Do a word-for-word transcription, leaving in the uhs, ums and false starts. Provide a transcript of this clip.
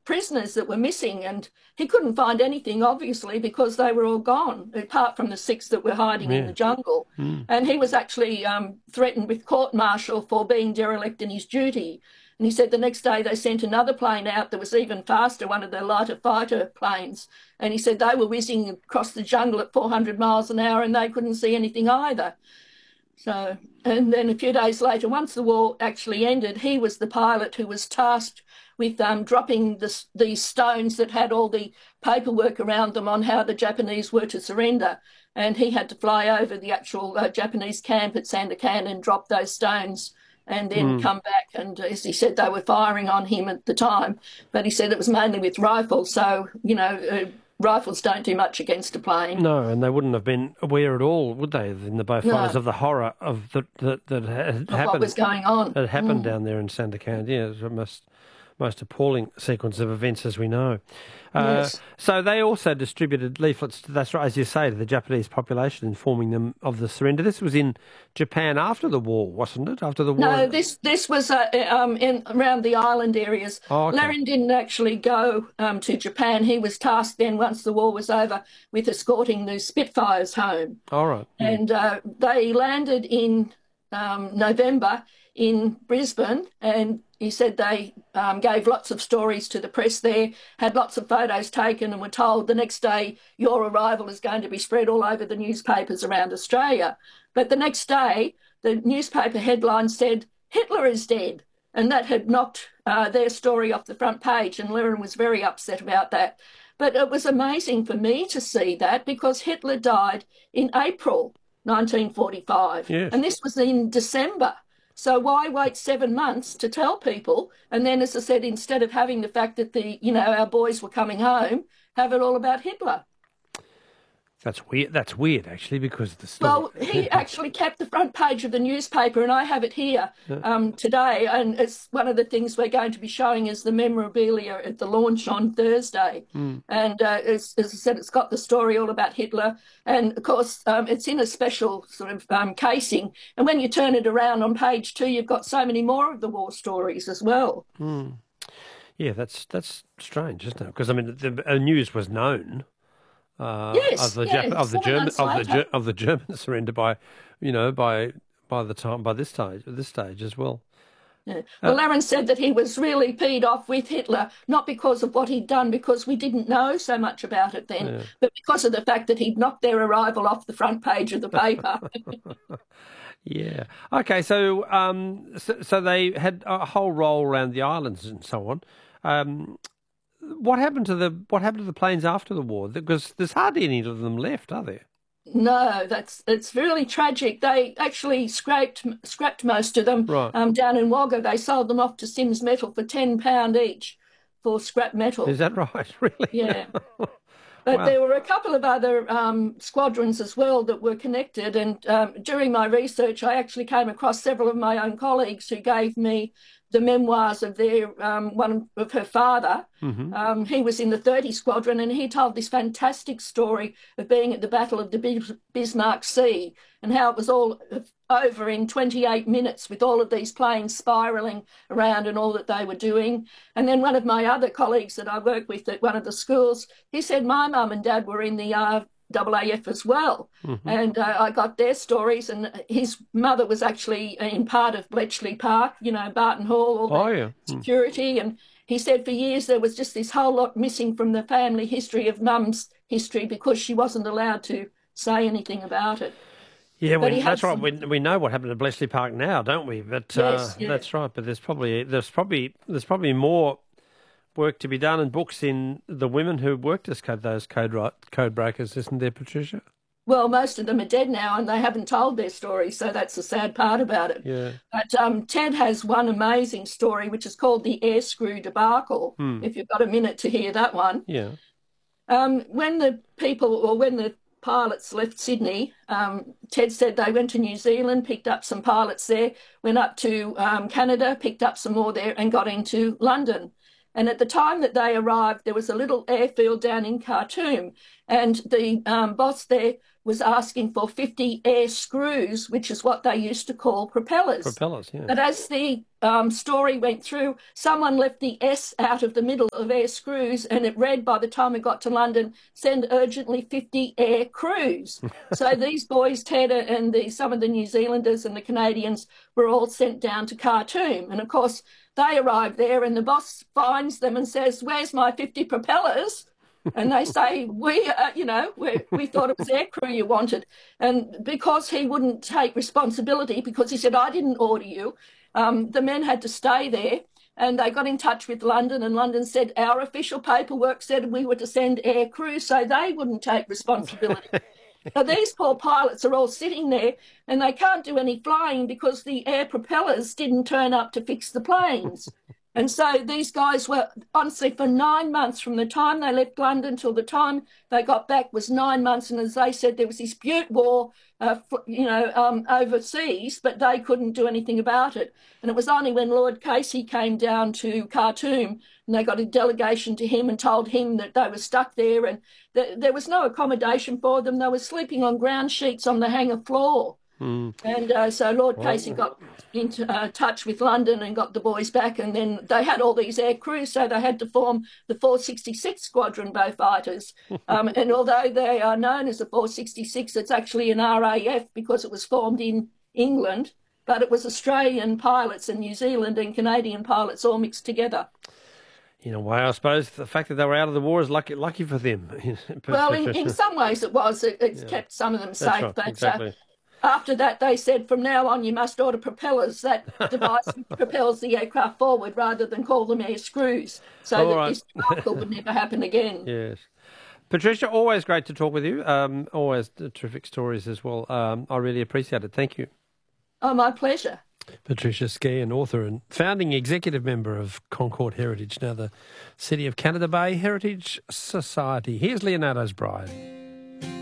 prisoners that were missing, and he couldn't find anything, obviously, because they were all gone, apart from the six that were hiding in the Yeah. jungle. Mm. And he was actually um, threatened with court-martial for being derelict in his duty. And he said the next day they sent another plane out that was even faster, one of the lighter fighter planes. And he said they were whizzing across the jungle at four hundred miles an hour and they couldn't see anything either. So, and then a few days later, once the war actually ended, he was the pilot who was tasked with um, dropping the, these stones that had all the paperwork around them on how the Japanese were to surrender. And he had to fly over the actual uh, Japanese camp at Sandakan and drop those stones and then Mm. come back. And as he said, they were firing on him at the time, but he said it was mainly with rifles. So, you know, uh, rifles don't do much against a plane. No, and they wouldn't have been aware at all, would they, in the Beaufires, No. of the horror of the, that that had Of happened. what was going on. That happened Mm. down there in Sandakan. Yeah, it was a most, most appalling sequence of events, as we know. Uh, Yes. So they also distributed leaflets, that's right, as you say, to the Japanese population, informing them of the surrender. This was in Japan after the war, wasn't it? After the war? No, this this was uh, um, in around the island areas. Oh, okay. Larin didn't actually go um, to Japan. He was tasked then, once the war was over, with escorting the Spitfires home. All right. Mm. And uh, they landed in um, November in Brisbane, and he said they um, gave lots of stories to the press there, had lots of photos taken, and were told the next day your arrival is going to be spread all over the newspapers around Australia. But the next day, the newspaper headline said, Hitler is dead. And that had knocked uh, their story off the front page, and Larin was very upset about that. But it was amazing for me to see that, because Hitler died in April nineteen forty-five. Yes. And this was in December. So why wait seven months to tell people? And then, as I said, instead of having the fact that the, you know, our boys were coming home, have it all about Hitler. That's weird. That's weird, actually, because the story... Well, he actually kept the front page of the newspaper, and I have it here um, today. And it's one of the things we're going to be showing as the memorabilia at the launch on Thursday. Mm. And uh, as, as I said, it's got the story all about Hitler. And, of course, um, it's in a special sort of um, casing. And when you turn it around on page two, you've got so many more of the war stories as well. Mm. Yeah, that's that's strange, isn't it? Because, I mean, the uh, news was known... Uh, yes, of the yeah, Jap- of the seven German months of the later. Ger- of the German surrender by, you know, by by the time by this stage this stage as well. Yeah. Well, Larin said that he was really peed off with Hitler, not because of what he'd done, because we didn't know so much about it then, Yeah. but because of the fact that he'd knocked their arrival off the front page of the paper. Yeah. Okay. So um, so, so they had a whole roll around the islands and so on. Um, what happened to the what happened to the planes after the war? Because there's hardly any of them left, are there? No, that's it's really tragic. They actually scraped scrapped most of them Right. um, down in Wagga. They sold them off to Sims Metal for ten pound each for scrap metal. Is that right? Really? Yeah. But Wow. there were a couple of other um, squadrons as well that were connected. And um, during my research, I actually came across several of my own colleagues who gave me the memoirs of their um, one of her father. Mm-hmm. Um, he was in the thirty Squadron, and he told this fantastic story of being at the Battle of the Bis- Bismarck Sea and how it was all over in twenty-eight minutes with all of these planes spiralling around and all that they were doing. And then one of my other colleagues that I work with at one of the schools, he said my mum and dad were in the uh, A A F as well. Mm-hmm. And uh, I got their stories, and his mother was actually in part of Bletchley Park, you know, Barton Hall, all Oh the yeah. Mm. security. And he said for years there was just this whole lot missing from the family history of mum's history because she wasn't allowed to say anything about it. Yeah, But we, he had that's right. some- We we know what happened at Bletchley Park now, don't we? But Yes, uh, yeah. that's right. But there's probably there's probably there's probably more work to be done and books in the women who worked as code, those code right, code breakers, isn't there, Patricia? Well, most of them are dead now and they haven't told their story, so that's the sad part about it. Yeah. But um, Ted has one amazing story, which is called the air screw debacle, Hmm. if you've got a minute to hear that one. Yeah. Um, when the people, or when the pilots left Sydney, um, Ted said they went to New Zealand, picked up some pilots there, went up to um, Canada, picked up some more there, and got into London. And at the time that they arrived, there was a little airfield down in Khartoum, and the um, boss there was asking for fifty air screws, which is what they used to call propellers. Propellers, yeah. But as the um, story went through, someone left the S out of the middle of air screws, and it read, by the time it got to London, send urgently fifty air crews. So these boys, Ted and the, some of the New Zealanders and the Canadians, were all sent down to Khartoum. And of course, they arrived there, and the boss finds them and says, "Where's my fifty propellers?" And they say, we, uh, you know, we, we thought it was aircrew you wanted. And because he wouldn't take responsibility, because he said, I didn't order you, um, the men had to stay there. And they got in touch with London, and London said, our official paperwork said we were to send aircrew, so they wouldn't take responsibility. Now, these poor pilots are all sitting there, and they can't do any flying because the air propellers didn't turn up to fix the planes. And so these guys were, honestly, for nine months, from the time they left London till the time they got back was nine months. And as they said, there was this Butte War, uh, you know, um, overseas, but they couldn't do anything about it. And it was only when Lord Casey came down to Khartoum and they got a delegation to him and told him that they were stuck there, and th- there was no accommodation for them. They were sleeping on ground sheets on the hangar floor. Mm. And uh, so Lord well, Casey got into uh, touch with London and got the boys back, and then they had all these air crews, so they had to form the four sixty-six Squadron Beaufighters. um, and although they are known as the four sixty-six, it's actually an R A F because it was formed in England, but it was Australian pilots and New Zealand and Canadian pilots all mixed together. In a way, I suppose the fact that they were out of the war is lucky, lucky for them. Well, in, in some ways it was. It, it's yeah. kept some of them safe. Right, but exactly. uh, after that, they said, from now on, you must order propellers. That device propels the aircraft forward rather than call them air screws, so All that right. this cycle would never happen again. Yes. Patricia, always great to talk with you. Um, always terrific stories as well. Um, I really appreciate it. Thank you. Oh, my pleasure. Patricia Ski, an author and founding executive member of Concord Heritage, now the City of Canada Bay Heritage Society. Here's Leonardo's Bride.